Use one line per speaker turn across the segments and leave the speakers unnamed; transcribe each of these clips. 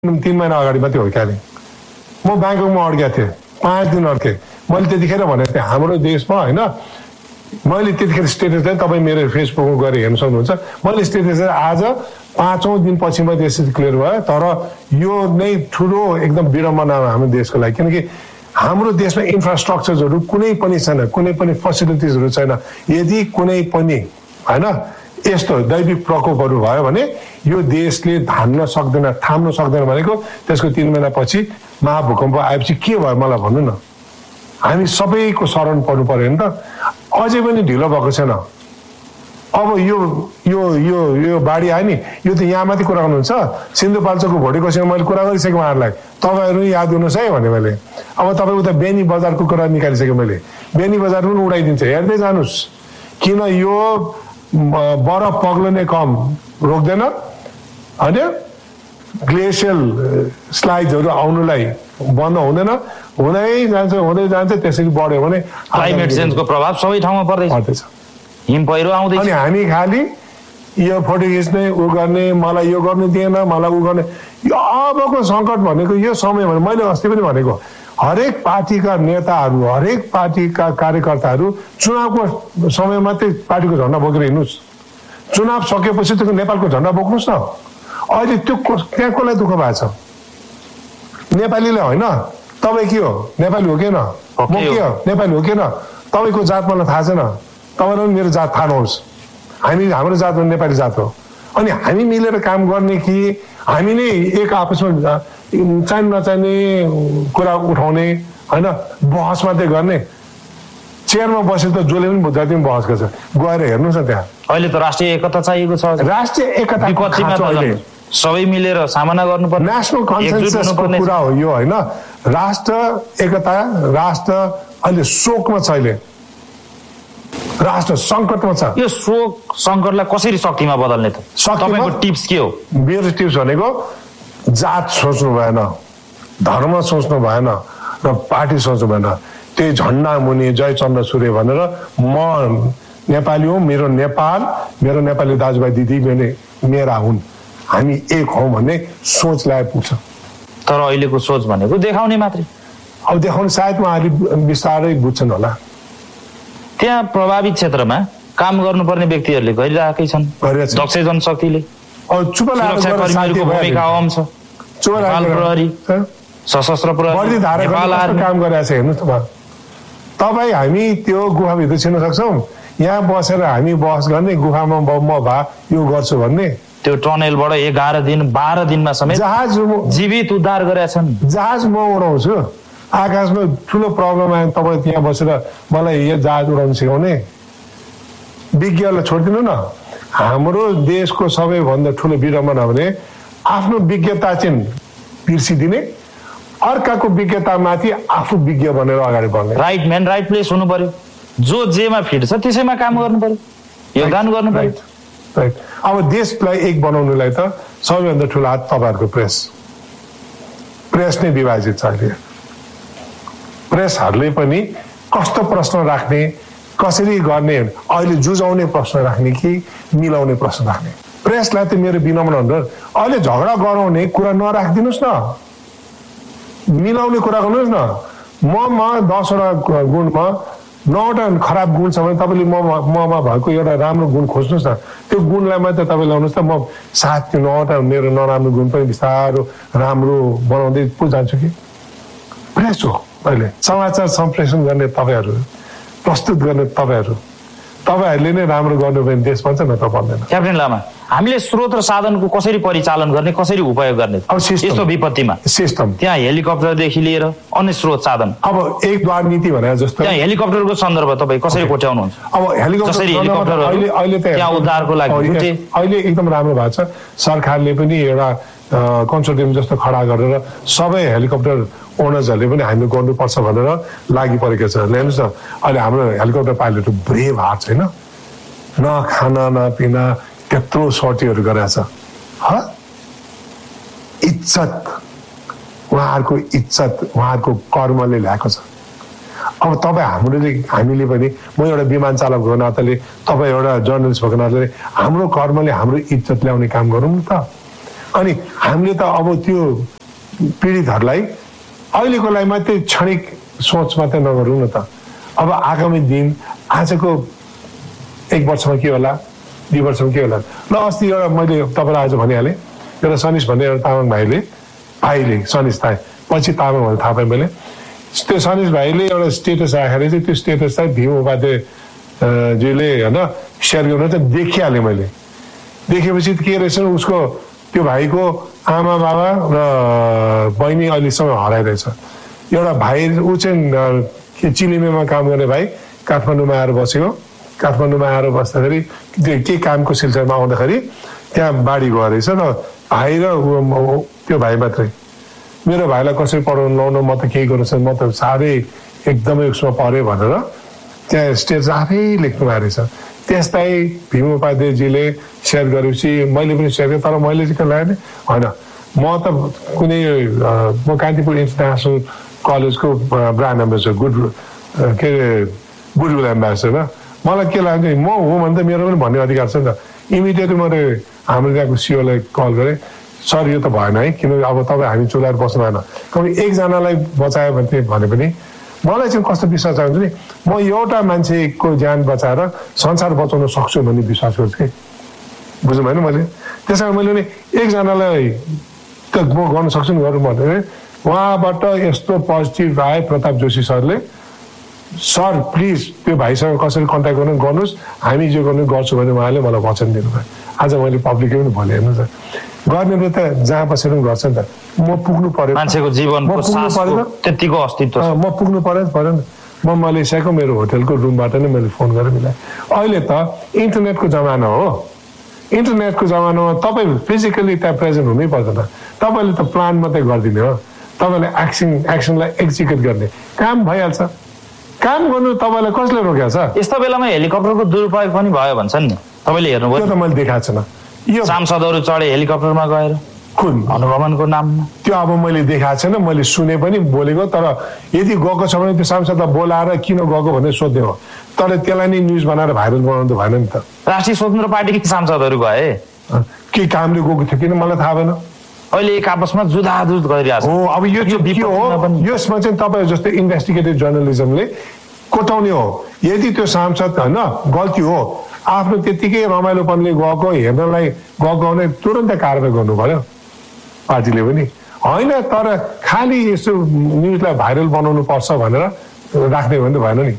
3 महिना अगाडि मात्रै हुर्काएँ। म ब्याङ्ककमा अड्केको थिएँ, 5 दिन अड्केँ। मैले त्यतिखेर भनेको थिएँ हाम्रो देशमा होइन, मैले त्यतिखेर स्टेटस चाहिँ तपाईँ मेरो फेसबुकमा गएर हेर्न सक्नुहुन्छ। मैले स्टेटस आज 5औं दिनपछि मात्रै यसरी क्लियर भयो। तर यो नै ठुलो एकदम विडम्बना हो हाम्रो देशको लागि, किनकि हाम्रो देशमा इन्फ्रास्ट्रक्चरहरू कुनै पनि छैन, कुनै पनि फेसिलिटिजहरू छैन। यदि कुनै पनि होइन यस्तो दैविक प्रकोपहरू भयो भने यो देशले थाम्न सक्दैन भनेको त्यसको 3 महिनापछि महाभूकम्प आएपछि के भयो मलाई भन्नु न। हामी सबैको शरण पर्नु पर्यो नि त। अझै पनि ढिलो भएको छैन। अब यो यो यो यो बाढी आयो नि, यो त यहाँ माथि कुरा गर्नुहुन्छ। सिन्धुपाल्चोकको भोटेकोसँग मैले कुरा गरिसकेँ उहाँहरूलाई, तपाईँहरू याद गर्नुहोस् है भने मैले। अब तपाईँ उता बेनी बजारको कुरा निकालिसकेँ मैले। बेनी बजार पनि उडाइदिन्छ, हेर्दै जानुहोस्। किन यो बरफ पग्लने कम रोक्दैन होइन, ग्लेसियल स्लाइड्सहरू आउनुलाई बन्द हुँदैन, हुँदै जान्छ। त्यसरी बढ्यो भने
क्लाइमेट चेन्जको प्रभाव सबै ठाउँमा पर्दैछ। हिम पहिरो आउँदैछ।
अनि हामी खालि यो फोटो खिच्ने उ गर्ने, मलाई यो गर्नु दिएन, मलाई उ गर्ने। यो अबको सङ्कट भनेको यो समय भने मैले अस्ति पनि भनेको, हरेक पार्टीका नेताहरू, हरेक पार्टीका कार्यकर्ताहरू चुनावको समय मात्रै पार्टीको झन्डा बोकेर हिँड्नुहोस्। चुनाव सकेपछि त्यो नेपालको झन्डा बोक्नुहोस् न। अहिले त्यो त्यहाँ कसलाई दुःख भएको छ? नेपालीले होइन। तपाईँ के हो? नेपाली हो कि न? म के हो? नेपाली हो कि न? तपाईँको जात मलाई थाहा छैन, तपाईँलाई पनि मेरो जात थाहा नहोस्। हाम्रो जात नेपाली जात हो। अनि हामी मिलेर काम गर्ने कि हामी नै एक आपसमा चाहिने नचाहिने कुरा उठाउने होइन, बहस मात्रै गर्ने? चेयरमा बसेर त जसले पनि जति पनि बहस गर्छ, गएर हेर्नुहोस् न त्यहाँ।
अहिले त राष्ट्रिय एकता चाहिएको छ।
राष्ट्रिय एकता
सबै मिलेर सामना गर्नुपर्ने
नेसनल कन्सेन्ससको कुरा हो यो होइन। राष्ट्र एकता, राष्ट्र अहिले शोकमा छ, अहिले राष्ट्र सङ्कटमा छ।
यो शोक सङ्कटलाई कसरी शक्तिमा बदल्ने त? तपाईँको टिप्स के हो?
मेरो टिप्स भनेको जात सोच्नु भएन, धर्म सोच्नु भएन र पार्टी सोच्नु भएन। त्यही झन्डा मुनि जय चन्द्र सूर्य भनेर म नेपाली हुँ, मेरो नेपाल, मेरो नेपाली दाजुभाइ दिदी मेरा हुन्, हामी एक हौँ भन्ने सोच ल्याए पुग्छ।
तर अहिलेको सोच भनेको देखाउने मात्रै।
अब देखाउने सायद उहाँहरूले बिस्तारै बुझ्छन् होला।
त्यहाँ प्रभावित क्षेत्रमा काम गर्नुपर्ने व्यक्तिहरूले गरिरहेकै छन्। दक्ष जनशक्तिले सुरक्षाकर्मीहरूको भूमिका अहम छ। नेपाल प्रहरी, सशस्त्र प्रहरी
काम गरिरहेको छ। हेर्नुहोस् त, तपाईँ हामी त्यो गुफाभित्र छिर्न सक्छौँ? यहाँ बसेर हामी बहस गर्ने, गुफामा म यो गर्छु भन्ने?
त्यो टनेलबाट 11 दिन 12 दिनमा समेत
जहाज
जीवित उद्धार गरेका छन्।
जहाज म उडाउँछु, आकाशमा ठुलो प्रब्लम आयो, तपाईँ त्यहाँ बसेर मलाई यो जहाज उडाउनु सिकाउने? विज्ञलाई छोडिदिनु न। हाम्रो देशको सबैभन्दा ठुलो विडम्बना भने आफ्नो विज्ञता चाहिँ बिर्सिदिने, अर्काको विज्ञतामाथि आफू विज्ञ बनेर अगाडि बढ्ने।
राइट म्यान राइट प्लेस हुनु पर्यो। जो जेमा फिट छ त्यसैमा काम गर्नु पर्यो, योगदान गर्नु पर्यो।
राइट। अब देशलाई एक बनाउनुलाई त सबैभन्दा ठुलो हात तपाईँहरूको प्रेस नै विभाजित छ अहिले। प्रेसहरूले पनि कस्तो प्रश्न राख्ने, कसरी गर्ने, अहिले जुझाउने प्रश्न राख्ने कि मिलाउने प्रश्न राख्ने? प्रेसलाई त मेरो विनम्र अनुरोध, अहिले झगडा गराउने कुरा नराखिदिनुहोस् न, मिलाउने कुरा गर्नुहोस् न। ममा 10वटा गुणमा 9वटा खराब गुण छ भने तपाईँले ममा भएको एउटा राम्रो गुण खोज्नुहोस् न। त्यो गुणलाई मात्रै तपाईँ ल्याउनुहोस् त, म साथ त्यो 9वटा मेरो नराम्रो गुण पनि बिस्तारो राम्रो बनाउँदै पो जान्छु कि। प्रेस हो अहिले समाचार सम्प्रेषण गर्ने तपाईँहरू, प्रस्तुत गर्ने तपाईँहरूले नै राम्रो गर्नु भने देश बन्छ न त बन्दैन।
क्याप्टेन लामा, हामीले स्रोत र साधनको कसरी परिचालन गर्ने, कसरी उपयोग गर्ने
अब
यस्तो विपत्तिमा?
सिस्टम त्यहाँ
हेलिकप्टरदेखि लिएर अन्य स्रोत साधन।
अब एक द्वार नीति भने जस्तो
त्यहाँ हेलिकप्टरको सन्दर्भ तपाईँ कसरी कोट्याउनुहुन्छ?
अब हेलिकप्टर अहिले एकदम राम्रो भएको छ। सरकारले पनि एउटा कन्सोर्टियम जस्तो खडा गरेर सबै हेलिकप्टर ओनर्सहरूले पनि हामी गर्नुपर्छ भनेर लागि परेको छ। हेर्नुहोस् न, अहिले हाम्रो हेलिकप्टर पाइलटहरू ब्रेभ हार्ट छैन, न खाना न पिना, त्यत्रो सर्टीहरू गरेको छ। इज्जत, उहाँहरूको इज्जत उहाँहरूको कर्मले ल्याएको छ। अब तपाईँ हामीले पनि, म एउटा विमान चालक भएको नाताले, तपाईँ एउटा जर्नलिस्ट भएको नाताले हाम्रो कर्मले हाम्रो इज्जत ल्याउने काम गरौँ न त। अनि हामीले त अब त्यो पीडितहरूलाई अहिलेको लागि मात्रै क्षणिक सोच मात्रै नगरौँ न त। अब आगामी दिन आजको 1 वर्षमा के होला, 2 वर्षमा के होला। ल अस्ति एउटा मैले तपाईँलाई आज भनिहालेँ, एउटा सनिस भन्ने एउटा तामाङ भाइले सनिस थाहा, पछि तामाङ भनेर थाहा पाएँ मैले। त्यो सनिस भाइले एउटा स्टेटस राखेर चाहिँ त्यो स्टेटस चाहिँ भीम उपाध्यायजीले होइन सेयर गर्नु चाहिँ देखिहालेँ मैले। देखेपछि के रहेछ उसको त्यो भाइको आमा बाबा र बहिनी अहिलेसम्म हराइरहेछ। एउटा भाइ ऊ चाहिँ चिलिमेमा काम गर्ने भाइ काठमाडौँमा आएर बसेको। काठमाडौँमा आएर बस्दाखेरि के कामको सिलसिलामा आउँदाखेरि त्यहाँ बाढी गयो रहेछ र भाइ र त्यो भाइ मात्रै। मेरो भाइलाई कसरी पढाउनु लाउनु, म त केही गर्नु सक्दैन, म त साह्रै एकदमै उसमा पऱ्यो भनेर त्यहाँ स्टेज आफै लेख्नु भएको रहेछ। त्यसलाई भीम उपाध्यायजीले सेयर गरेपछि मैले पनि सेयर गरेँ, तर मैले चाहिँ के लाग्यो होइन, म त कुनै म कान्तिपुर इन्टरनेसनल कलेजको ब्रान्ड एम्बेसडर के अरे गुडविल एम्बेसडर, मलाई के लाग्यो म हो भने त मेरो पनि भन्ने अधिकार छ नि त। इमिडिएटली मैले हाम्रो त्यहाँको सिओलाई कल गरेँ, सर यो त भएन है, किनकि अब तपाईँ हामी चुलाएर बस्नु भएन, कति एकजनालाई बचायो भने पनि मलाई चाहिँ कस्तो विश्वास हुन्छ नि, म एउटा मान्छेको ज्यान बचाएर संसार बचाउन सक्छु भन्ने विश्वास गर्छु कि, बुझ्नु भएन मैले। त्यस कारण मैले नि एकजनालाई त म गर्न सक्छु नि गरौँ भने उहाँबाट यस्तो पोजिटिभ आए प्रताप जोशी सरले, सर प्लिज त्यो भाइसँग कसरी कन्ट्याक्ट गर्नुहोस्, हामी जो गर्नु गर्छु भने उहाँले मलाई वचन दिनुभयो। आज मैले पब्लिकै पनि भने हेर्नु त गर्नेले त जहाँ बसेर पनि गर्छ नि त। म पुग्नु पर्यो, मान्छेको जीवनको त्यतिको अस्तित्व म पुग्नु परेन। म मलेसियाको मेरो होटेलको रुमबाट नै मैले फोन गरेर मिलाएँ। अहिले त इन्टरनेटको जमाना हो, इन्टरनेटको जमानामा तपाईँ फिजिकली त्यहाँ प्रेजेन्ट हुनै पर्दैन, तपाईँले त प्लान मात्रै गरिदिने हो, तपाईँले एक्सनलाई एक्जिक्युट गर्ने काम भइहाल्छ। काम गर्नु तपाईँलाई कसले रोकेको छ?
यस्तो बेलामा हेलिकप्टरको दुरुपयोग पनि भयो भन्छन् नि, तपाईँले हेर्नुभयो?
त्यो त मैले देखाएको छैन।
यो सांसदहरू चढे हेलिकप्टरमा गएर
कुन
अनुगमनको नाममा,
त्यो अब मैले देखाएको छैन, मैले सुने पनि बोलेको। तर यदि गएको छ भने त्यो सांसदलाई बोलाएर किन गएको भनेर सोध्ने हो, तर त्यसलाई नै न्युज बनाएर भाइरल बनाउनु त भएन नि त।
राष्ट्रिय स्वतन्त्र पार्टीकै सांसदहरू गए,
के कामले गएको थियो किन मलाई थाहा भएन।
अहिले एक आपसमा जुधाजुध गरिरहेको
हो। अब यो के हो, यसमा चाहिँ तपाईँ जस्तै इन्भेस्टिगेटिभ जर्नलिजमले कोटाउने हो। यदि त्यो सांसद होइन गल्ती हो, आफ्नो त्यतिकै रमाइलोपनले गएको हेर्नलाई गएको भने तुरन्तै कारवाही गर्नु पर्यो पार्टीले पनि होइन। तर खालि यसो न्युजलाई भाइरल बनाउनु पर्छ भनेर राख्ने भने त भएन नि,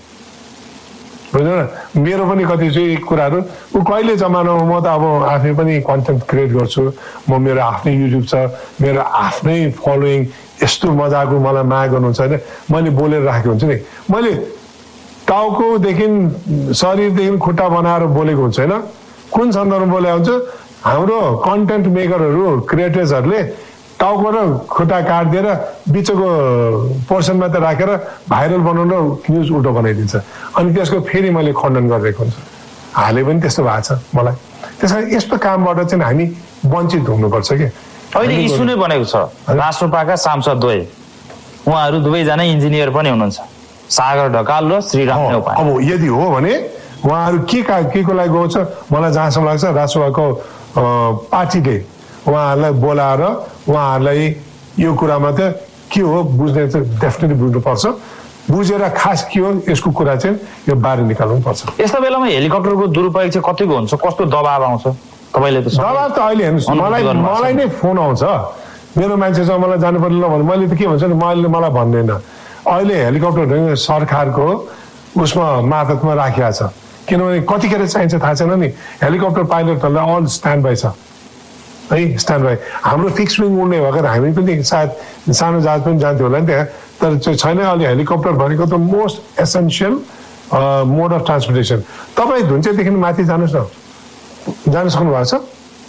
बुझ्नु न। मेरो पनि कति चाहिँ कुराहरू ऊ कहिले जमानामा म त अब आफै पनि कन्टेन्ट क्रिएट गर्छु, म मेरो आफ्नै युट्युब छ, मेरो आफ्नै फलोइङ, यस्तो मजाको मलाई माया गर्नुहुन्छ होइन, मैले बोलेर राखेको हुन्छु नि। मैले टाउकोदेखि शरीरदेखि खुट्टा बनाएर बोलेको हुन्छ होइन, कुन सन्दर्भमा बोलेको हुन्छ, हाम्रो कन्टेन्ट मेकरहरू क्रिएटर्सहरूले टाउको र खुट्टा काटिदिएर बिचको पोर्सनमा त राखेर भाइरल बनाउन न्युज उल्टो बनाइदिन्छ, अनि त्यसको फेरि मैले खण्डन गरिरहेको हुन्छु। हालै पनि त्यस्तो भएको छ मलाई। त्यस कारण यस्तो कामबाट चाहिँ हामी वञ्चित हुनुपर्छ कि।
अहिले इस्यु नै बनेको छ, राष्ट्रपाका सांसद द्वय, उहाँहरू दुवैजना इन्जिनियर पनि हुनुहुन्छ, सागर ढकाल र श्रीराम नेउपाने।
अब यदि हो भने उहाँहरू के को लागि गएको छ मलाई जहाँसम्म लाग्छ, राष्ट्रपाको पार्टीले उहाँहरूलाई बोलाएर उहाँहरूलाई यो कुरामा त के हो बुझ्ने चाहिँ डेफिनेटली बुझ्नुपर्छ, बुझेर खास के हो यसको कुरा चाहिँ यो बाहिर निकाल्नु पर्छ।
यस्तो बेलामा हेलिकप्टरको दुरुपयोग चाहिँ कतिको हुन्छ, कस्तो दबाब आउँछ तपाईँले? त
दबाब त अहिले हेर्नुहोस्, मलाई नै फोन आउँछ, मेरो मान्छेसँग मलाई जानु पर्ने ल भने मैले त के भन्छ नि, मलाई भन्दैन। अहिले हेलिकप्टर सरकारको उसमा मातहतमा राखिएको छ, किनभने कतिखेर चाहिन्छ थाहा छैन नि। हेलिकप्टर पाइलटहरूलाई अल स्ट्यान्ड बाई छ है, स्ट्यान्ड बाई। हाम्रो फिक्स विङ उड्ने भएर हामी पनि सायद सानो जहाज पनि जान्थ्यो होला नि त्यहाँ, तर त्यो छैन। अहिले हेलिकप्टर भनेको त most essential mode of transportation. तपाईँ धुन्चेदेखि माथि जानुहोस् न, जानु सक्नु भएको छ?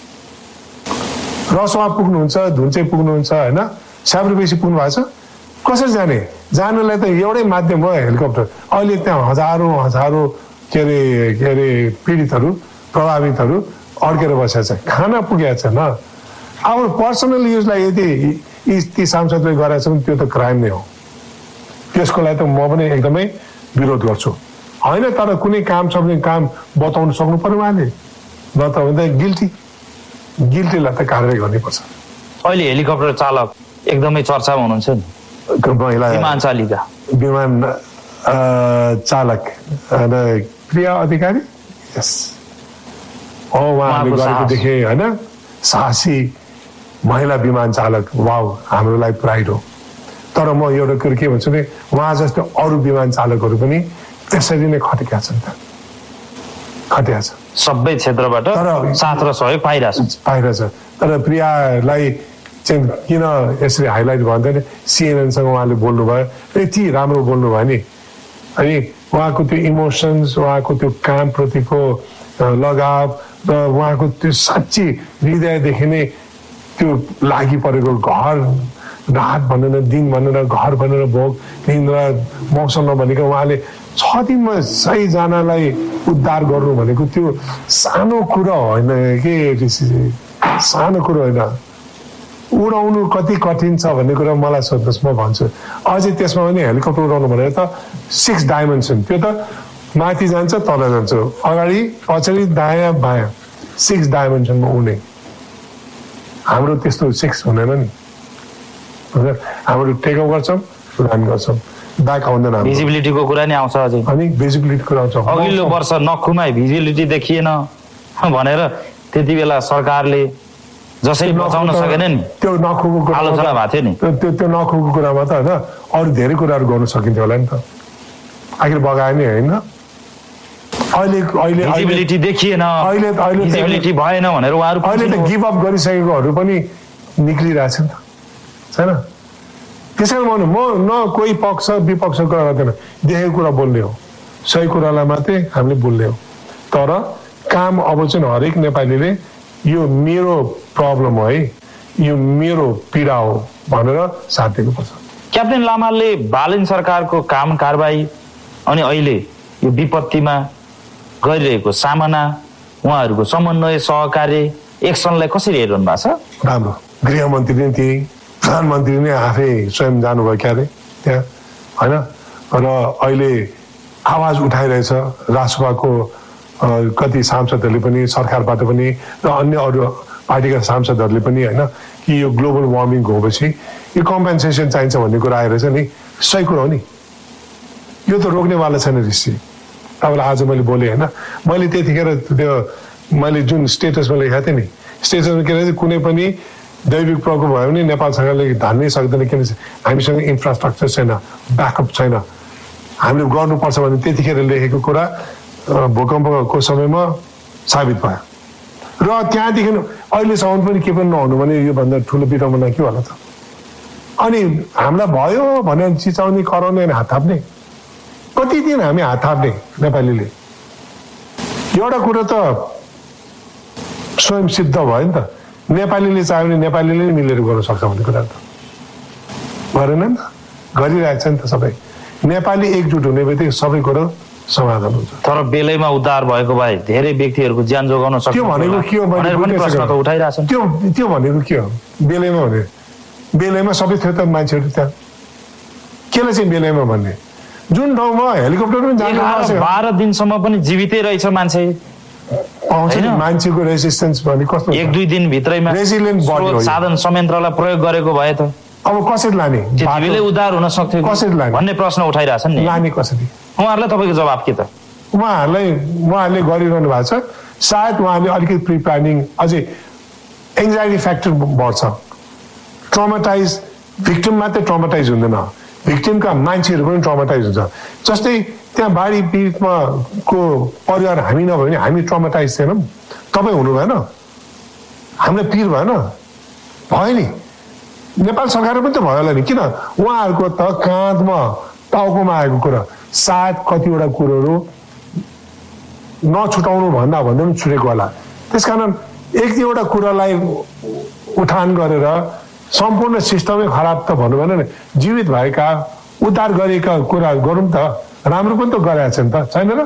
रसोवा पुग्नुहुन्छ, धुन्चे पुग्नुहुन्छ होइन, स्याब्रेबेसी पुग्नु भएको छ? कसरी जाने? जानुलाई त एउटै माध्यम भयो हेलिकप्टर। अहिले त्यहाँ हजारौँ के अरे पीडितहरू प्रभावितहरू अड्केर बसेको छ, खाना पुगेको छैन। अब पर्सनल युजलाई यदि ती सांसदले गरेको छ भने त्यो त क्राइम नै हो, त्यसको लागि त म पनि एकदमै विरोध गर्छु होइन। तर कुनै काम छ भने काम बताउनु सक्नु पर्यो उहाँले, नत्र भने त गिल्टी गिल्टीलाई त कारवाही गर्नुपर्छ।
अहिले हेलिकप्टर चालक एकदमै चर्चामा हुनुहुन्छ नि, विमान
चालक प्रिया अधिकारी, यस उहाँहरूले गरेको देखेँ होइन, साहसी महिला विमान चालक, वाउ, हाम्रो लागि प्राइड हो। तर म एउटा कुरो के भन्छु भने उहाँ जस्तो अरू विमान चालकहरू पनि त्यसरी नै खटेका छन् त, खटेका छ
सबै क्षेत्रबाट साथ र सहयोग पाइरहेछ। तर प्रियालाई चाहिँ किन यसरी हाइलाइट भन्दैन, सिएनएनसँग उहाँले बोल्नुभयो, यति राम्रो बोल्नुभयो नि, अनि उहाँको त्यो इमोसन्स, उहाँको त्यो कामप्रतिको लगाव र उहाँको त्यो साँच्ची हृदयदेखि नै त्यो लागि परेको घर, रात भनेर दिन भनेर घर भनेर भोग निन्द्रा मौसम नभनेको उहाँले 6 दिनमा 100 जनालाई उद्धार गर्नु भनेको त्यो सानो कुरा होइन के ऋषिजी, सानो कुरो होइन। उडाउनु कति कठिन छ भन्ने कुरा मलाई सोध्नुहोस्, म भन्छु। अझै त्यसमा पनि हेलिकप्टर उडाउनु भनेर त 6 डाइमेन्सन, त्यो त माथि जान्छ तल जान्छ, अगाडि पछाडि दायाँ बायाँ 6 डाइमेन्सनमा उड्ने। हाम्रो त्यस्तो 6 हुँदैन नि, हाम्रो टेकअप गर्छौँ ल्यान्ड गर्छौँ, ब्याक आउँदैन। भिजिबिलिटीको कुरा नि आउँछ अझै,
अनि भिजिबिलिटी कुरा आउँछ।
अघिल्लो वर्ष नखुमा भिजिबिलिटी देखिएन भनेर त्यति बेला सरकारले जसरी बचाउन सकेन नि,
त्यो नखुको
आलोचना भएको थियो नि।
त्यो नखुको कुरामा त होइन अरू धेरै कुराहरू गर्नु सकिन्थ्यो होला नि त, आखिर बगायो नि होइन। अहिले
भिजिबिलिटी देखिएन, अहिले भिजिबिलिटी भएन भनेर उहाँहरू
अहिले त गिभ अप गरिसकेकोहरू पनि निक्लिरहेछ नि त, छैन? त्यसैले भन्नु म न कोही पक्ष विपक्षको कुरा गर्दैन, देखेको कुरा बोल्ने हो, सही कुरालाई मात्रै हामीले बोल्ने हो। तर काम अब चाहिँ हरेक नेपालीले यो मेरो प्रब्लम हो है, यो मेरो पीडा हो भनेर साथ दिनुपर्छ।
क्याप्टेन लामाले बालेन सरकारको काम कारबाही अनि अहिले यो विपत्तिमा गरिरहेको सामना, उहाँहरूको समन्वय सहकार्य एक्सनलाई कसरी हेरिरहनु भएको छ?
राम्रो। गृहमन्त्री नै थिए, प्रधानमन्त्री नै आफै स्वयं जानुभयो क्यारे त्यहाँ होइन, र अहिले आवाज उठाइरहेछ राजसभाको कति सांसदहरूले पनि, सरकारबाट पनि र अन्य अरू पार्टीका सांसदहरूले पनि होइन, कि यो ग्लोबल वार्मिङ होपछि यो कम्पेन्सेसन चाहिन्छ भन्ने कुरा आइरहेछ नि, सही कुरा हो नि। यो त रोक्नेवाला छैन ऋषि। तपाईँलाई आज मैले बोलेँ होइन, मैले त्यतिखेर त्यो मैले जुन स्टेटसमा लेखेको थिएँ नि, स्टेटसमा के अरे कुनै पनि दैविक प्रकोप भयो भने नेपाल सरकारले धान्नै सक्दैन, किनभने हामीसँग इन्फ्रास्ट्रक्चर छैन, ब्याकअप छैन, हामीले गर्नुपर्छ भने त्यतिखेर लेखेको कुरा भूकम्पको समयमा साबित भयो। र त्यहाँदेखि अहिलेसम्म पनि के पनि नहुनु भने योभन्दा ठुलो विडम्बना के होला त? अनि हामीलाई भयो भनेर चिचाउने, कराउने, हात थाप्ने, कति दिन हामी हात थाप्ने नेपालीले? एउटा कुरा त स्वयं सिद्ध भयो नि त, नेपालीले चाह्यो भने नेपालीले नै मिलेर गर्न सक्छ भन्ने कुरा त गरेन नि त, गरिरहेको छ नि त। सबै नेपाली एकजुट हुने बित्तिकै सबै कुरो समाधान हुन्छ।
तर बेलैमा उद्धार भएको भए धेरै व्यक्तिहरूको ज्यान जोगाउन सक्छ।
त्यो भनेको के हो? त्यो भनेको के हो? बेलैमा भने बेलैमा सबै थियो त मान्छेहरू त्यहाँ, केलाई चाहिँ बेलैमा भन्ने? जुन ठाउँमा हेलिकप्टर पनि जानु
12 दिनसम्म पनि जीवितै रहेछ मान्छे,
पाउँछ नि। मान्छेको रेजिस्टेन्स भने कस्तो?
1-2 दिन भित्रैमा
रेजिलियन्ट बडी हो।
साधन संयन्त्रलाई प्रयोग गरेको भए त
अब कसरी लाने?
त्यतिबेलै उद्धार हुन सक्थ्यो,
कसरी लाने
भन्ने प्रश्न उठाइरहेछन् नि।
लाने कसरी?
उहाँहरूलाई तपाईँको जवाब के त?
उहाँहरूले गरिरहनु भएको छ, सायद उहाँले अलिकति प्रि प्लानिङ, अझै एङ्जाइटी फ्याक्टर बढ्छ। ट्रमाटाइज भिक्टिम मात्रै ट्रमाटाइज हुँदैन, भिक्टिमका मान्छेहरू पनि ट्रमाटाइज हुन्छ। जस्तै त्यहाँ बाढी पीडितमा को परिवार हामी नभयो भने हामी ट्रमाटाइज थिएनौँ, तपाईँ हुनु भएन, हामीलाई पिर भएन, भयो नि। नेपाल सरकार पनि त भयो होला नि, किन? उहाँहरूको त काँधमा टाउकोमा आएको कुरा, सायद कतिवटा कुरोहरू नछुटाउनु भन्दा पनि छुटेको होला। त्यसकारण एक दुईवटा कुरालाई उठान गरेर सम्पूर्ण सिस्टमै खराब त भन्नु भएन नि, जीवित भएका उद्धार गरेका कुरा गरौँ त, राम्रो पनि त गरेका छ नि त, छैन र?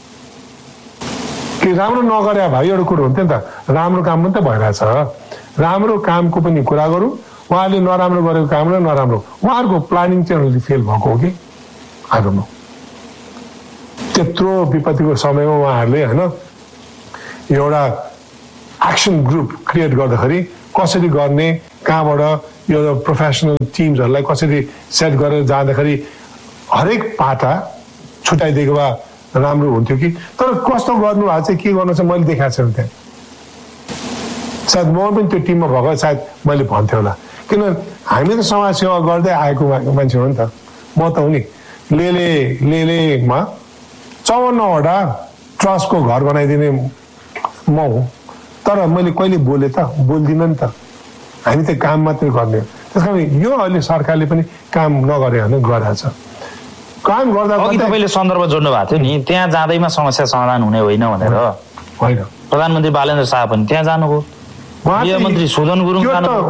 कि राम्रो नगरे भए एउटा कुरो हुन्थ्यो नि त, राम्रो काम पनि त भइरहेछ, राम्रो कामको पनि कुरा गरौँ। उहाँले नराम्रो गरेको काम र नराम्रो, उहाँहरूको प्लानिङ चाहिँ फेल भएको हो कि आई डोन्ट नो। त्यत्रो विपत्तिको समयमा उहाँहरूले होइन एउटा एक्सन ग्रुप क्रिएट गर्दाखेरि कसरी गर्ने, कहाँबाट यो प्रोफेसनल टिम्सहरूलाई कसरी सेट गरेर जाँदाखेरि हरेक पाटा छुट्याइदिएको भए राम्रो हुन्थ्यो कि। तर कस्तो गर्नु भएको चाहिँ के गर्नु चाहिँ मैले देखाएको छैन त्यहाँ। सायद म पनि त्यो टिममा भएको सायद मैले भन्थेँ होला, किन हामी त समाज सेवा गर्दै आएको मान्छे हो नि त। म त हो नि लेलेमा 54वटा ट्रस्टको घर बनाइदिने म हो, तर मैले कहिले बोलेँ त? बोल्दिनँ नि त। हामी त काम मात्रै गर्ने हो। त्यस कारण यो अहिले सरकारले पनि काम नगरे भने गरेको छ। काम गर्दा
तपाईँले सन्दर्भ जोड्नु भएको थियो नि, त्यहाँ जाँदैमा समस्या समाधान हुने होइन भनेर।
होइन,
प्रधानमन्त्री बालेन्द्र शाह पनि त्यहाँ जानुभयो, गृहमन्त्री सुदन गुरुङ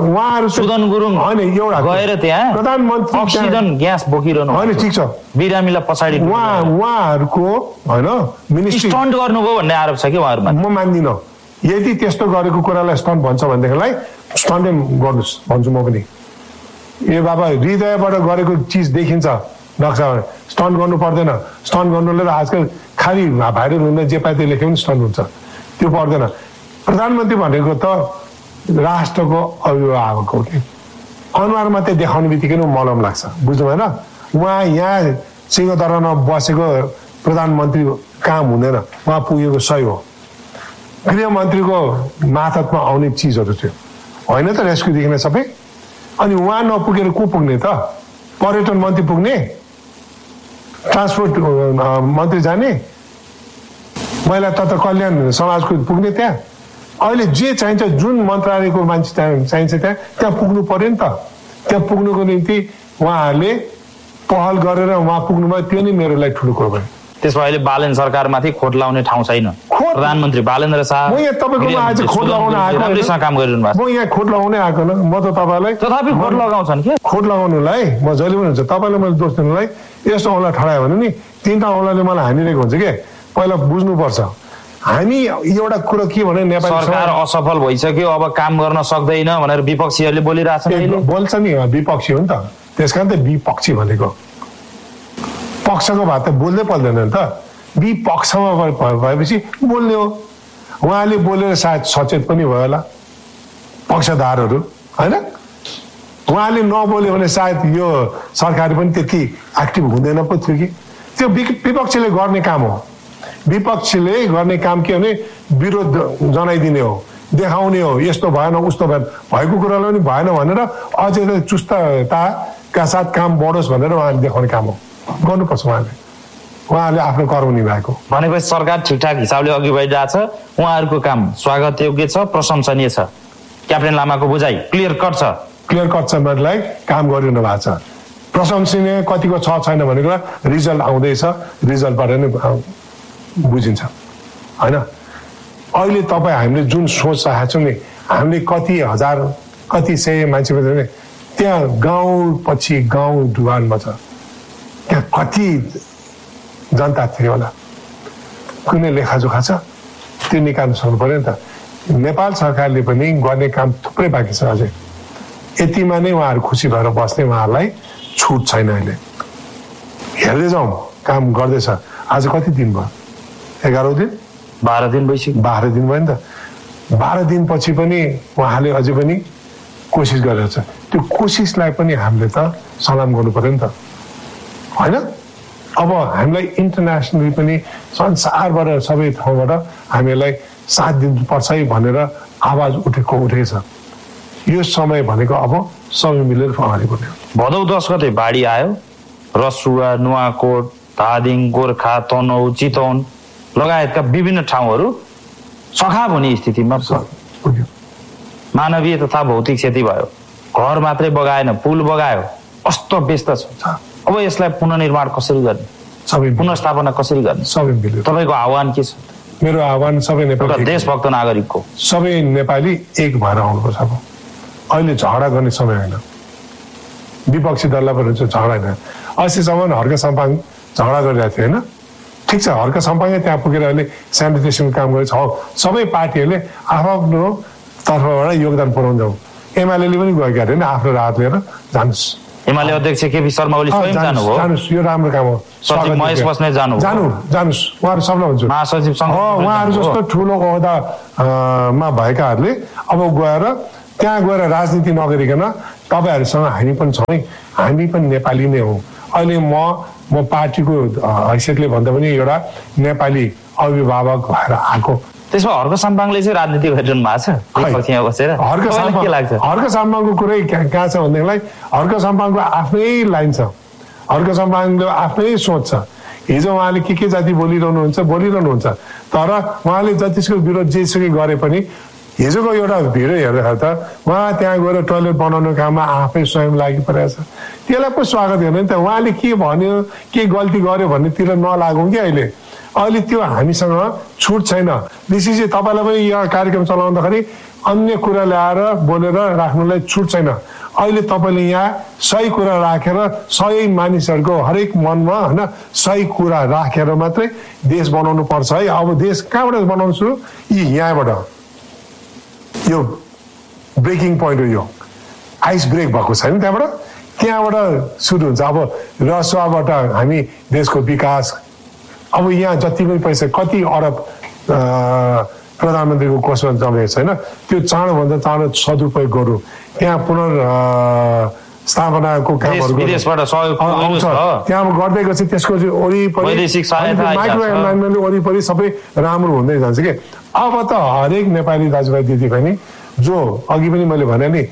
गएर त्यहाँ
प्रधानमन्त्री
अक्सिजन ग्यास बोकिरहनु
होइन। ठिक छ,
बिरामीलाई पछाडि
उहाँहरूको होइन मिनिस्ट्री
स्टन्ट गर्नुभयो भन्ने आरोप छ कि उहाँहरूमा।
म मान्दिनँ। यदि त्यस्तो गरेको कुरालाई स्टन्ट भन्छ भनेदेखिलाई स्टन्टै गर्नुहोस् भन्छु म पनि। ए बाबा, हृदयबाट गरेको चिज देखिन्छ नक्सा, स्टन्ट गर्नु पर्दैन। स्टन्ट गर्नुले आजकल खालि भाइरल हुँदा जे पाए त्यो लेख्यो पनि स्टन्ट हुन्छ, त्यो पर्दैन। प्रधानमन्त्री भनेको त राष्ट्रको अभिभावक हो कि। अनुहार मात्रै देखाउने बित्तिकै मलम लाग्छ, बुझ्नु भएन? उहाँ यहाँ सिंहदरबारमा बसेको प्रधानमन्त्री काम हुँदैन, उहाँ पुगेको सही हो। गृहमन्त्रीको मातहतमा आउने चिजहरू थियो होइन त, रेस्क्युदेखि सबै। अनि उहाँ नपुगेर को पुग्ने त? पर्यटन मन्त्री पुग्ने, ट्रान्सपोर्ट मन्त्री जाने, महिला तथा कल्याण समाजको पुग्ने। त्यहाँ अहिले जे चाहिन्छ, जुन मन्त्रालयको मान्छे चाहिन्छ त्यहाँ पुग्नु पर्यो नि त। त्यहाँ पुग्नुको निम्ति उहाँहरूले पहल गरेर उहाँ पुग्नुभयो, त्यो नै मेरो लागि ठुलो कुरो भयो।
त्यसमा अहिले बालेन सरकारमाथि खोट लाउने ठाउँ छैन। प्रधानमन्त्री बालेन्द्र शाह
म यहाँ तपाईँकोमा आज खोट लगाउन आएको,
काम गरिरहनु भएको।
म यहाँ खोट लगाउनै आएको न। म त तपाईँलाई
तथापि खोट लगाउँछन् कि
खोट लगाउनुलाई म जहिले पनि हुन्छ। तपाईँलाई मैले दोष दिनुलाई यस्तो औँला ठडायो भने नि 3टा औँलाले मलाई हानिरहेको हुन्छ कि। पहिला बुझ्नुपर्छ हामी एउटा कुरो के भने नेपाली
सरकार असफल भइसक्यो, अब काम गर्न सक्दैन भनेर विपक्षीहरूले बोलिरहेछन्।
बोल्छ नि, विपक्षी हो नि त, त्यसकारण त विपक्षी भनेको। पक्षको भए त बोल्दै पर्दैन नि त, विपक्षमा भएपछि बोल्ने हो। उहाँले बोलेर सायद सचेत पनि भयो होला पक्षधारहरू, होइन? उहाँले नबोल्यो भने सायद यो सरकार पनि त्यति एक्टिभ हुँदैन पो थियो कि। त्यो विपक्षीले गर्ने काम हो। विपक्षीले गर्ने काम के भने विरोध जनाइदिने हो, देखाउने हो, यस्तो भएन उस्तो भएन, भएको कुरालाई पनि भएन भनेर अझै चुस्तताका साथ काम बढोस् भनेर उहाँले देखाउने काम हो। गर्नुपर्छ उहाँले आफ्नो कर्म निभाएको।
भनेपछि सरकार ठिकठाक हिसाबले अघि बढिरहेछ, उहाँहरूको काम स्वागत योग्य छ, प्रशंसनीय छ। क्याप्टेन लामाको बुझाइ क्लियर कट छ।
क्लियर कट छ, मतलब काम गरिरहनु भएको छ। प्रशंसनीय कतिको छ छैन भनेको रिजल्ट आउँदैछ, रिजल्टबाट नै बुझिन्छ, होइन? अहिले तपाईँ हामीले जुन सोच राखेको छौँ नि, हामीले कति हजार कति सय मान्छे त्यहाँ गाउँ पछि गाउँ डुबानमा छ, त्यहाँ कति जनता थियो होला, कुनै लेखाजोखा छ, त्यो निकाल्नु सक्नु पर्यो नि त। नेपाल सरकारले पनि गर्ने काम थुप्रै बाँकी छ अझै। यतिमा नै उहाँहरू खुसी भएर बस्ने, उहाँहरूलाई छुट छैन। अहिले हेर्दै जाउँ, काम गर्दैछ। आज कति दिन भयो? 11 दिन
12 दिन भइसक्यो।
12 दिन भयो नि त। 12 दिनपछि पनि उहाँले अझै पनि कोसिस गरेर छ। त्यो कोसिसलाई पनि हामीले त सलाम गर्नु पर्यो नि त, होइन? अब हामीलाई इन्टरनेसनली पनि संसारबाट सबै ठाउँबाट हामीलाई साथ दिनुपर्छ है भनेर आवाज उठेको छ। यो समय भनेको अब सबै मिलेर अगाडि बढ्ने हो।
भदौ 10 गते बाढी आयो, रसुवा, नुवाकोट, धादिङ, गोर्खा, तनहुँ, चितवन लगायतका विभिन्न ठाउँहरू सखाप हुने स्थितिमा मानवीय तथा भौतिक क्षति भयो। घर मात्रै बगाएन, पुल बगायो, अस्त व्यस्त छ। अब यसलाई पुनर्निर्माण कसरी गर्ने, पुनर्स्थापना कसरी गर्ने,
सबै मिल्यो।
तपाईँको आह्वान के छ?
मेरो आह्वान सबै नेपाली
देशभक्त नागरिकको,
सबै नेपाली एक भएर आउनुपर्छ। अब अहिले झगडा गर्ने समय होइन, विपक्षी दललाई पनि झगडा होइन। अस्तिसम्म हर्क सम्पाङ झगडा गरिरहेको थियो, होइन? ठिक छ, हर्क सम्पाङले त्यहाँ पुगेर अहिले सेनिटेसनको काम गरेछ। सबै पार्टीहरूले आफ्नो तर्फबाट योगदान पुऱ्याउनु जाउँ। एमाले पनि गएका अरे आफ्नो राहत लिएर जानुहोस्,
एमाले अध्यक्ष केपी शर्मा ओली स्वयं जानुभयो।
जानुस्, यो राम्रो काम हो।
सचिव महेश बस्नेत
जानुस्, उहाँहरू सबलाई भन्छु।
महासचिव
उहाँहरू जस्तो ठुलो ओहदामा भएकाहरूले अब गएर त्यहाँ गएर राजनीति नगरिकन तपाईँहरूसँग हामी पनि छौँ है, हामी पनि नेपाली नै हौँ। अहिले म पार्टीको हैसियतले भन्दा पनि एउटा नेपाली अभिभावक भएर आएको।
त्यसमा हर्क साम्पाङले चाहिँ राजनीति गरिरहनु भएको छ बसेर?
हर्क साम्पाङको कुरै कहाँ छ भनेदेखिलाई हर्क साम्पाङको आफ्नै लाइन छ, हर्क साम्पाङको आफ्नै सोच छ। हिजो उहाँले के जाति बोलिरहनुहुन्छ, तर उहाँले जतिसको विरोध जेसुकै गरे पनि हिजोको एउटा भिडियो हेर्दा त उहाँ त्यहाँ गएर टोयलेट बनाउने काममा आफै स्वयं लागि परेको छ। त्यसलाई पो स्वागत गर्ने नि त। उहाँले के भन्यो, के गल्ती गर्यो भन्नेतिर नलागौँ कि अहिले त्यो हामीसँग छुट छैन। विशेष तपाईँलाई पनि यहाँ कार्यक्रम चलाउँदाखेरि अन्य कुरा ल्याएर बोलेर राख्नुलाई छुट छैन। अहिले तपाईँले यहाँ सही कुरा राखेर सही मानिसहरूको हरेक मनमा होइन सही कुरा राखेर मात्रै देश बनाउनु पर्छ है। अब देश कहाँबाट बनाउँछु? यहाँबाट यो ब्रेकिङ पोइन्ट हो, यो आइस ब्रेक भएको छैन, त्यहाँबाट सुरु हुन्छ। अब रसुवाबाट हामी देशको विकास, अब यहाँ जति पनि पैसा कति अरब प्रधानमन्त्रीको कोषमा जमेको छैन, त्यो चाँडोभन्दा चाँडो सदुपयोग गरौँ। त्यहाँ पुनर्स्थापनाको कामहरू त्यहाँ गर्दै गएपछि त्यसको वरिपरि माइक्रो एन्भाइरोमेन्ट वरिपरि सबै राम्रो हुँदै जान्छ कि। अब त हरेक नेपाली दाजुभाइ दिदीबहिनी जो अघि पनि मैले भने नि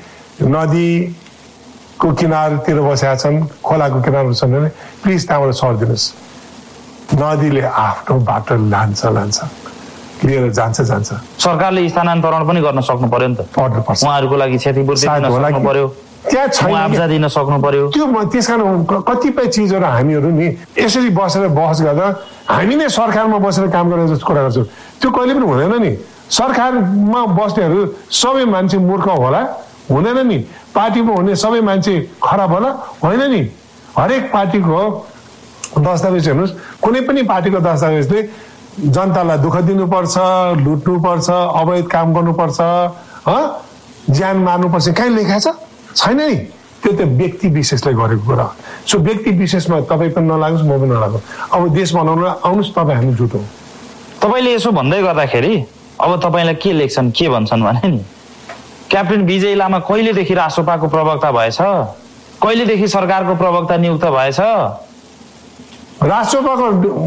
नदीको किनारतिर बसेका छन्, खोलाको किनारमा छन् भने प्लिज त्यहाँबाट सर्दिनुहोस्। नदीले आफ्नो बाटो लान्छ लिएर जान्छ।
सरकारले स्थानान्तरण पनि गर्न सक्नु पर्यो नि त, उहाँहरूको लागि क्षतिपूर्ति दिन सक्नु पर्यो,
त्यहाँ
मुआवजा दिन सक्नु पर्यो।
त्यो त्यस कारण कतिपय चिजहरू हामीहरू नि यसरी बसेर बहस गर्दा हामी नै सरकारमा बसेर काम गरेर जस्तो कुरा गर्छौँ, त्यो कहिले पनि हुँदैन नि। सरकारमा बस्नेहरू सबै मान्छे मूर्ख होला? हुँदैन नि। पार्टीमा हुने सबै मान्छे खराब होला? होइन नि। हरेक पार्टीको दस्तावेज हेर्नुहोस्, कुनै पनि पार्टीको दस्तावेजले जनतालाई दुःख दिनुपर्छ, लुट्नुपर्छ, अवैध काम गर्नुपर्छ, ज्यान मार्नुपर्छ, कहीँ लेखा छैन नि। त्यो त व्यक्ति विशेषले गरेको कुरा। सो व्यक्ति विशेषमा तपाईँ पनि नलागोस्, म पनि नलागौँ। अब देश बनाउन आउनुहोस्, तपाईँ हामी जुटौँ।
तपाईँले यसो भन्दै गर्दाखेरि अब तपाईँलाई के लेख्छन्, के भन्छन् भने नि, क्याप्टेन विजय लामा कहिलेदेखि रासोपाको प्रवक्ता भएछ, कहिलेदेखि सरकारको प्रवक्ता नियुक्त भएछ?
राष्ट्रपाको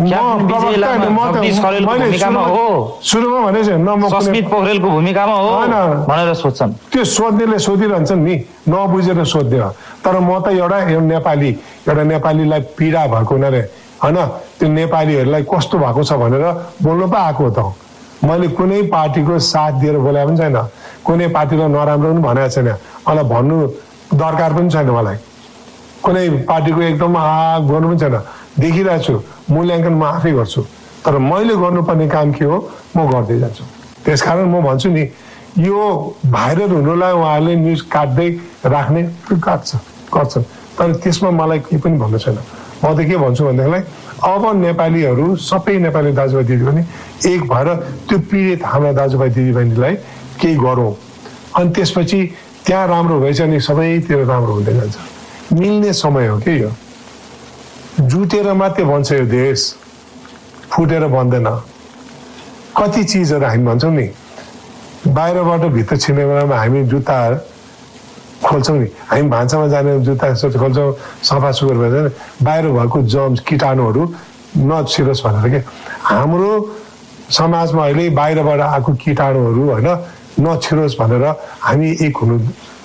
सुरुमा भनेको
सस्मित पोखरेलको भूमिकामा हो भनेर सोध्छन्।
त्यो सोध्नेले सोधिरहन्छन् नि, नबुझेर सोध्ने हो। तर म त एउटा नेपालीलाई पीडा भएको हुनाले होइन, त्यो नेपालीहरूलाई कस्तो भएको छ भनेर बोल्नु पो आएको हो त। मैले कुनै पार्टीको साथ दिएर बोलाए पनि छैन, कुनै पार्टीलाई नराम्रो पनि भनेको छैन, मलाई भन्नु दरकार पनि छैन। मलाई कुनै पार्टीको एकदम गर्नु पनि छैन। देखिरहेको छु, मूल्याङ्कन म आफै गर्छु, तर मैले गर्नुपर्ने काम के हो म गर्दै जान्छु। त्यसकारण म भन्छु नि, यो भाइरल हुनुलाई उहाँहरूले न्युज काट्दै राख्ने गर्छन्, तर त्यसमा मलाई केही पनि भन्नु छैन। म त के भन्छु भनेदेखिलाई अब नेपालीहरू सबै नेपाली दाजुभाइ दिदीबहिनी एक भएर त्यो पीडित हाम्रा दाजुभाइ दिदीबहिनीलाई केही गरौँ। अनि त्यसपछि त्यहाँ राम्रो भएछ नि सबैतिर राम्रो हुँदै जान्छ। मिल्ने समय हो कि यो। जुटेर मात्रै बन्छ यो देश, फुटेर बन्दैन। कति चिजहरू हामी भन्छौँ नि, बाहिरबाट भित्र छिर्ने बेलामा हामी जुत्ता खोल्छौँ नि, हामी भान्सामा जाने जुत्ता खोल्छौँ, सफा सुग्घर भएर बाहिर भएको जम्स किटाणुहरू नछिरोस् भनेर के। हाम्रो समाजमा अहिले बाहिरबाट आएको किटाणुहरू होइन नछिरोस् भनेर हामी एक हुनु।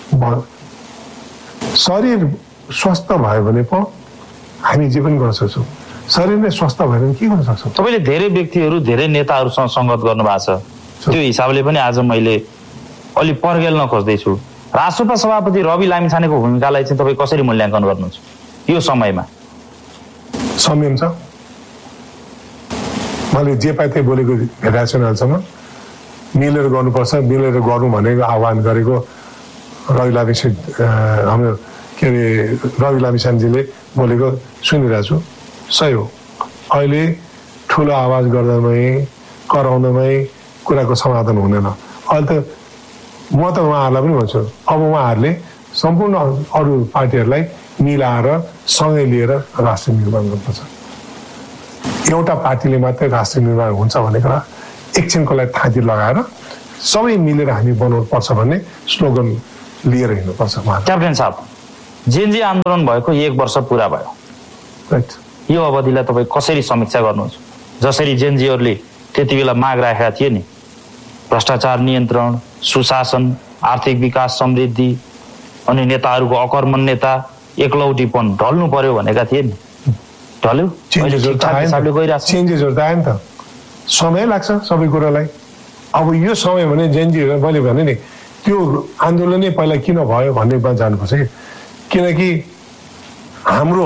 शरीर स्वस्थ भयो भने पो हामी जे पनि गर्न सक्छौँ। शरीर नै स्वस्थ भएर के गर्न सक्छौँ?
तपाईँले धेरै व्यक्तिहरू धेरै नेताहरूसँग सङ्गत गर्नु भएको छ, त्यो हिसाबले पनि आज मैले अलि पर्गेल्न खोज्दैछु। रासोपा सभापति रवि लामिछानेको भूमिकालाई चाहिँ तपाईँ कसरी मूल्याङ्कन गर्नुहुन्छ यो समयमा?
संयम छ। मैले जे पाएँ त्यही बोलेको भेटाएको छु अहिलेसम्म। मिलेर गर्नुपर्छ, मिलेर गरौँ भनेको आह्वान गरेको रवि हाम्रो के अरे रवि लामिछानेजीले बोलेको सुनिरहेको छु। सही हो। अहिले ठुलो आवाज गर्दामै कराउँदामै कुराको समाधान हुँदैन। अहिले त म त उहाँहरूलाई पनि भन्छु, अब उहाँहरूले सम्पूर्ण अरू पार्टीहरूलाई मिलाएर सँगै लिएर राष्ट्र निर्माण गर्नुपर्छ। एउटा पार्टीले मात्रै राष्ट्र निर्माण हुन्छ भन्ने कुरा एकछिनको लागि थाँती लगाएर सबै मिलेर हामी बनाउनु पर्छ भन्ने स्लोगन लिएर हिँड्नुपर्छ।
क्याप्टेन साहब, जेएनजी आन्दोलन भएको 1 वर्ष पुरा भयो,
राइट?
यो अवधिलाई तपाईँ कसरी समीक्षा गर्नुहुन्छ? जसरी जेएनजीहरूले त्यति बेला माग राखेका थिए नि, भ्रष्टाचार नियन्त्रण, सुशासन, आर्थिक विकास, समृद्धि, अनि नेताहरूको अकर्मण्यता, एकलौटीपन ढल्नु पर्यो भनेका थिए नि, ढल्यो?
चेन्जेसहरू त आयो नि त, समय लाग्छ सबै कुरालाई। अब यो समय भने जेएनजीहरू मैले भने नि त्यो आन्दोलनै पहिला किन भयो भन्नेमा जानुपर्छ कि, किनकि हाम्रो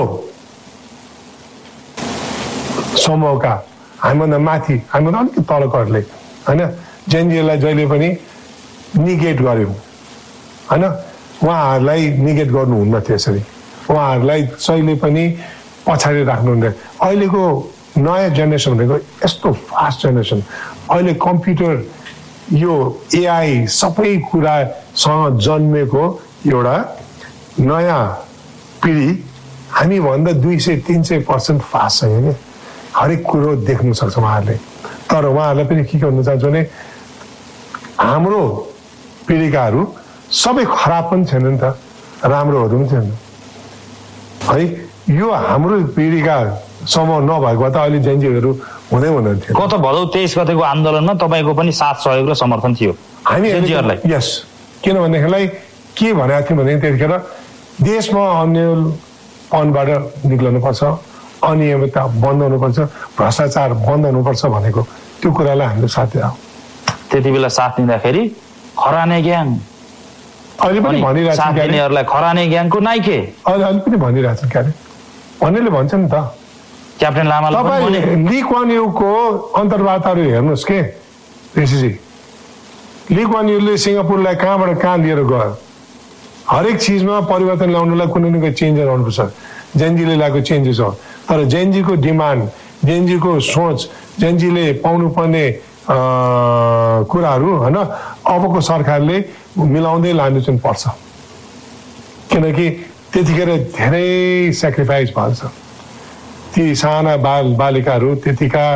समूहका हामीभन्दा माथि, हामीभन्दा अलिकति तलकोहरूले होइन जेएनजीलाई जहिले पनि निगेट गर्यौँ होइन, उहाँहरूलाई निगेट गर्नुहुन्न त्यसरी, उहाँहरूलाई जहिले पनि पछाडि राख्नुहुन्न। अहिलेको नयाँ जेनेरेसन भनेको यस्तो फास्ट जेनेरेसन, अहिले कम्प्युटर यो एआई सबै कुरासँग जन्मेको एउटा नयाँ पिँढी हामीभन्दा 200-300% फास्ट छ नि, हरेक कुरो देख्नु सक्छ उहाँहरूले। तर उहाँहरूलाई पनि के गर्नु चाहन्छु भने हाम्रो पिँढीकाहरू सबै खराब पनि छैन नि त, राम्रोहरू पनि छैन है। यो हाम्रो पिँढीका समूह नभएको भए त अहिले जेएनजीहरू हुँदै हुँदैन थियो।
गत भदौ 23 गतेको आन्दोलनमा तपाईँको पनि साथ सहयोग र समर्थन थियो
हामीहरूलाई? यस, किनभनेदेखिलाई के भनेको थियौँ भने त्यतिखेर देशमा अन्यलपनबाट निक्लनुपर्छ, अनियमितता बन्द हुनुपर्छ, भ्रष्टाचार बन्द हुनुपर्छ भनेको त्यो कुरालाई हामीले साथ दियौँ।
त्यति बेला साथ दिँदाखेरि खराने ग्याङ
अहिले पनि भनिरहेको
खराने ग्याङको नाइके
अहिले पनि भनिरहेको छ, क्यारे भन्नेले भन्छ नि त।
क्याप्टेन लामाले
तपाईँ ली कुआन युको अन्तर्वार्ताहरू हेर्नुहोस् के ऋषिजी, ली कुआन युले सिङ्गापुरलाई कहाँबाट कहाँ लिएर गयो, हरेक चिजमा परिवर्तन ल्याउनुलाई कुनै न कुनै चेन्जेस आउनुपर्छ। जेएनजीले ल्याएको चेन्जेस हो, तर जेएनजीको डिमान्ड, जेएनजीको सोच, जेएनजीले पाउनुपर्ने कुराहरू होइन अबको सरकारले मिलाउँदै लानु चाहिँ पर्छ, किनकि त्यतिखेर धेरै सेक्रिफाइस भएको छ। ती साना बालिकाहरू त्यतिका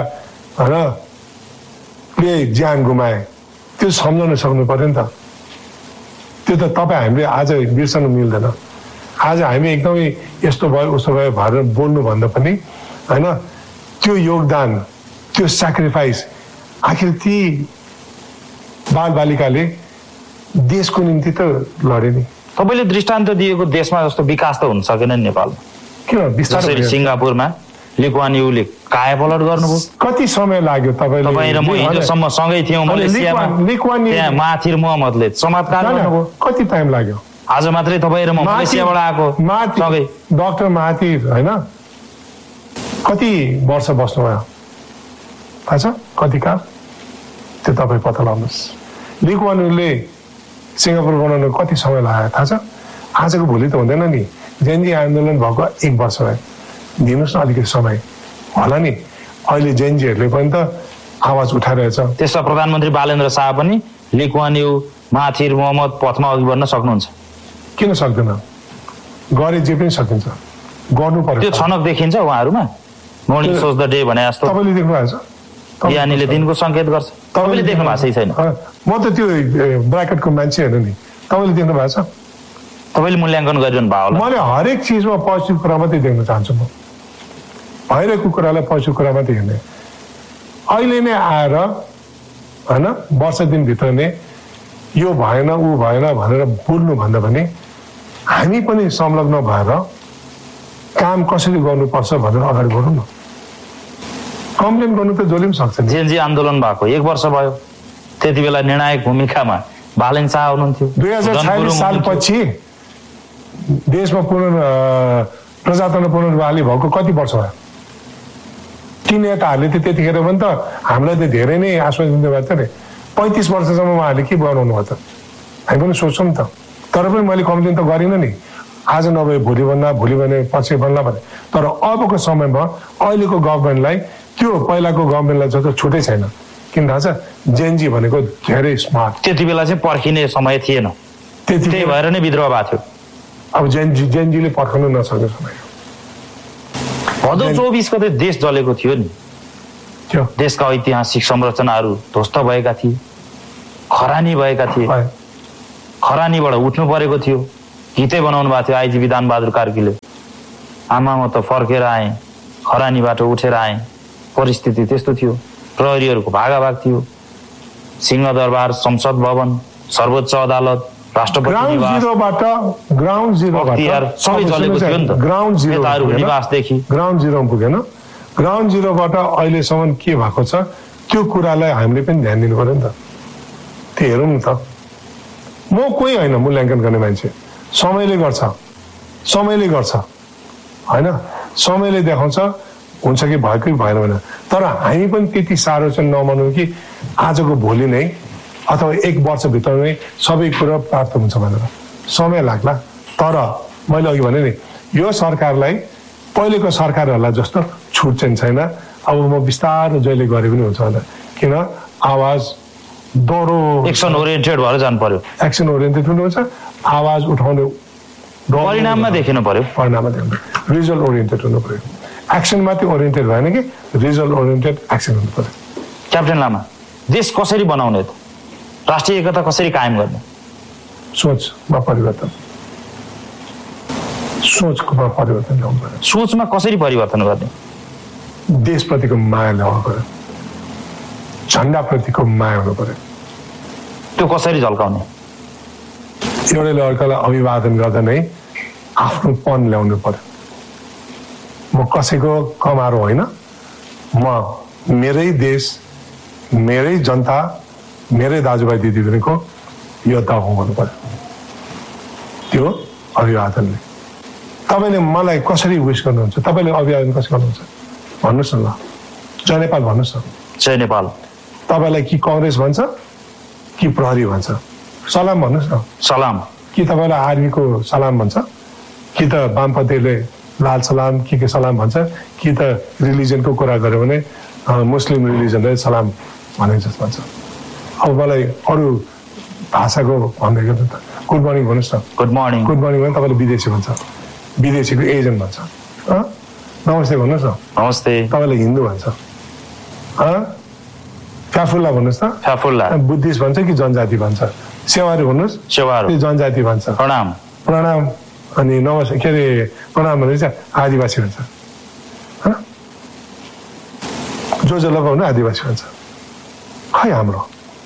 होइन ज्यान गुमाए, त्यो सम्झाउन सक्नु पर्यो नि त। त्यो त तपाईँ हामीले आज बिर्सनु मिल्दैन। आज हामी एकदमै यस्तो भयो उस्तो भयो भनेर बोल्नुभन्दा पनि होइन त्यो योगदान, त्यो सेक्रिफाइस, आखिर ती बालबालिकाले देशको निम्ति त लडे नि।
तपाईँले दृष्टान्त दिएको देशमा जस्तो विकास त हुन सकेन नि नेपालमा,
किन? बिस्तारै
सिङ्गापुरमा ली कुआन युले कायापलट गर्नुभयो,
कति समय लाग्यो? तपाईँ
र म हिजोसम्म सँगै थियौँ मलेसियामा, त्यहाँ महाथिर मोहम्मदले चमत्कार गर्नुभयो,
कति टाइम लाग्यो?
आज मात्रै तपाईँ र म मलेसियाबाट आएको सँगै।
डाक्टर महाथिर होइन कति वर्ष बस्नुभयो थाहा छ? कति काल? त्यो तपाईँ पत्ता लगाउनुहोस्। ली कुआन युले सिङ्गापुर बनाउनु कति समय लाग्यो थाहा छ? आजको भोलि त हुँदैन नि। जेएनजी आन्दोलन भएको 1 वर्ष भयो, दिनुहोस् न अलिकति समय होला नि। अहिले जेएनजीहरूले पनि त आवाज उठाइरहेछ।
त्यसमा प्रधानमन्त्री बालेन्द्र शाह पनि Lee Kuan Yew, Mahathir Mohamad पथमा अघि बढ्न सक्नुहुन्छ?
किन सक्दैन? गरे जे पनि सकिन्छ, गर्नु पर्यो।
त्यो छनक देखिन्छ उहाँहरूमा, मर्निङ सोच द डे भने जस्तो।
तपाईँले देख्नु भएको छ?
बिहानीले दिनको सङ्केत गर्छ, तपाईँले देख्नु भएको छैन?
म त त्यो ब्राकेटको मान्छे हेर्नु नि, तपाईँले देख्नु भएको छ?
तपाईँले मूल्याङ्कन गरिरहनु भयो होला।
मैले हरेक चिजमा पोजिटिभ कुरा मात्रै देख्न चाहन्छु। म भइरहेको कुरालाई पोजिटिभ कुरा मात्रै हेर्ने। अहिले नै आएर होइन वर्ष दिनभित्र नै यो भएन ऊ भएन भनेर बोल्नुभन्दा पनि हामी पनि संलग्न भएर काम कसरी गर्नुपर्छ भनेर अगाडि बढौँ न। कम्प्लेन गर्नु त जसले पनि सक्छ।
जेएनजी आन्दोलन भएको 1 वर्ष भयो, त्यति बेला निर्णायक भूमिकामा बालेन शाह हुनुहुन्थ्यो।
2046 सालपछि देशमा प्रजातन्त्र पुनर्बहाली भएको कति वर्ष भयो? ती नेताहरूले त त्यतिखेर पनि त हामीलाई त धेरै नै आश्वासन दिनुभएको थियो नि। 35 वर्षसम्म उहाँहरूले के बनाउनु भयो त? हामी पनि सोच्छौँ नि त। तर पनि मैले कम्प्लेन त गरिनँ नि, आज नभए भोलि भन्दा, भोलि भने पछि भन्ला भने। तर अबको समयमा अहिलेको गभर्मेन्टलाई त्यो पहिलाको गभर्मेन्टलाई जस्तो छुटै छैन। किन थाहा छ? जेएनजी भनेको धेरै स्मार्ट।
त्यति बेला चाहिँ पर्खिने समय थिएन, त्यही भएर नै विद्रोह भएको थियो।
अब जेनजीले पर्खनु नसक्ने समय हो।
भदौ 24 गते देश जलेको थियो नि, देशका ऐतिहासिक संरचनाहरू ध्वस्त भएका थिए, खरानी भएका थिए, खरानीबाट उठ्नु परेको थियो। गीतै बनाउनु भएको थियो आइजी विधानबहादुर कार्कीले, आमा म त फर्केर आएँ, खरानीबाट उठेर आएँ। परिस्थिति त्यस्तो थियो, प्रहरीहरूको भागाभाग थियो, सिंहदरबार, संसद भवन, सर्वोच्च अदालत, राष्ट्रपति निवास,
ग्राउन्ड जिरोबाट
सबै जलेको थियो नि त।
ग्राउन्ड जिरो
निवासदेखि
ग्राउन्ड जिरोमा पुगेन। ग्राउन्ड जिरोबाट अहिलेसम्म के भएको छ त्यो कुरालाई हामीले पनि ध्यान दिनु पर्यो नि त। त्यो हेरौँ न त। म कोही होइन मूल्याङ्कन गर्ने मान्छे, समयले गर्छ होइन, समयले देखाउँछ हुन्छ कि भयो कि भएन भने। तर हामी पनि त्यति साह्रो चाहिँ नमानौँ कि आजको भोलि नै अथवा 1 वर्षभित्र नै सबै कुरा प्राप्त हुन्छ भनेर। समय लाग्ला। तर मैले अघि भने नि यो सरकारलाई पहिलेको सरकारहरूलाई जस्तो छुट चाहिँ छैन। अब म बिस्तारै जहिले गरे पनि हुन्छ भनेर, किन आवाज दोहोरो
एक्सन ओरिएन्टेड भएर जानु पर्यो।
एक्सन ओरिएन्टेड हुनुहुन्छ, आवाज उठाउने
परिणाममा देखिनु पर्यो,
रिजल्ट ओरिएन्टेड हुनु पर्यो। एक्सन मात्रै ओरिएन्टेड भएन कि रिजल्ट ओरिएन्टेड एक्सन हुनु पर्यो।
क्याप्टेन लामा, देश कसरी बनाउने त? राष्ट्रिय एकता कसरी कायम गर्ने?
सोचमा परिवर्तन ल्याउनु पर्यो।
सोचमा कसरी परिवर्तन गर्ने?
देशप्रतिको माया ल्याउनु पर्यो, झन्डाप्रतिको माया हुनु पर्यो।
त्यो कसरी झल्काउने?
एउटाले अर्कालाई अभिवादन गर्दा नै आफ्नोपन ल्याउनु पर्यो। म कसैको कमारो होइन, म मेरै देश, मेरै जनता, मेरै दाजुभाइ दिदीबहिनीको योद्धा हुनु पर्यो। त्यो अभिवादनले तपाईँले मलाई कसरी विश गर्नुहुन्छ? तपाईँले अभिवादन कसरी गर्नुहुन्छ भन्नुहोस् न ल। जय नेपाल भन्नुहोस् न।
जय नेपाल।
तपाईँलाई कि कङ्ग्रेस भन्छ कि प्रहरी भन्छ? सलाम भन्नुहोस् न।
सलाम।
कि तपाईँलाई आर्मीको सलाम भन्छ, कि त वामपन्थीले लाल सलाम के सलाम भन्छ, कि त रिलिजनको कुरा गर्यो भने मुस्लिम रिलिजनले सलाम भने जस्तो भन्छ। अब मलाई अरू भाषाको भनेको त गुड मर्निङ भन्नुहोस् न।
Good morning.
गुड मर्निङ भने तपाईँले विदेशी भन्छ, विदेशीको एजेन्ट भन्छ। नमस्ते भन्नुहोस् न।
नमस्ते।
तपाईँले हिन्दू भन्छ, फ्याफुल्ला भन्नुहोस् न।
फ्याफुल्ला।
बुद्धिस्ट भन्छ कि जनजाति भन्छ? सेवारी भन्नुहोस्।
सेवारी।
जनजाति भन्छ।
प्रणाम।
प्रणाम। अनि नमस्ते के अरे प्रणाम भने चाहिँ आदिवासी भन्छ। जो लगाउने आदिवासी भन्छ। खै हाम्रो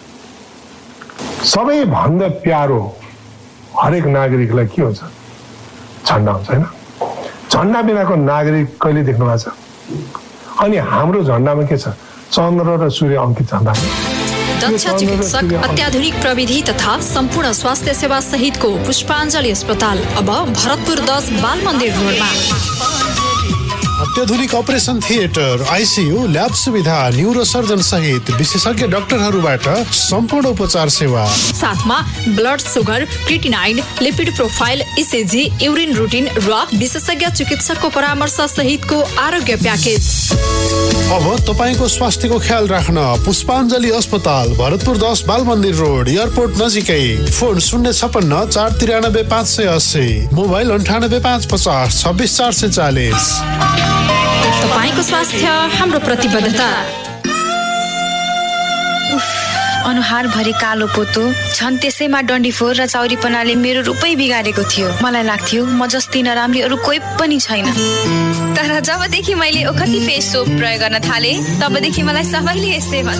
सबैभन्दा प्यारो हरेक नागरिकलाई के हुन्छ? झन्डा हुन्छ होइन? झन्डा बिनाको नागरिक कहिले देख्नु भएको छ? अनि हाम्रो झन्डामा के छ? चन्द्र र सूर्य अंकित झन्डा।
दक्ष चिकित्सक, अत्याधुनिक प्रविधि तथा सम्पूर्ण स्वास्थ्य सेवा सहितको पुष्पाञ्जली अस्पताल अब भरतपुर 10 बाल मन्दिर रोडमा।
अत्याधुनिक अपरेसन थिएटर, आइसियू, ल्याब सुविधा, न्युरोसर्जन सहित विशेषज्ञ डाक्टरहरूबाट सम्पूर्ण उपचार सेवा।
साथमा blood sugar, creatinine, lipid profile, ECG, urine routine र विशेषज्ञ चिकित्सकको परामर्श सहितको आरोग्य प्याकेज।
अब तपाईको स्वास्थ्यको ख्याल राख्न पुष्पाञ्जली अस्पताल, भरतपुर 10 बाल मन्दिर रोड, एयरपोर्ट नजिकै। Phone 056 493 580, mobile 98 550 26 440।
तपाईको स्वास्थ्य हाम्रो प्रतिबद्धता।
अनुहार भरि कालो पोतो छन्, त्यसैमा डन्डीफोर र चाउरीपनाले मेरो रूपै बिगारेको थियो। मलाई लाग्थ्यो म जस्तै नराम्री अरू कोही पनि छैन। तर जबदेखि मैले ओखती फेस सोप प्रयोग गर्न थाले तबदेखि मलाई सबैले यस्तै भन्छ।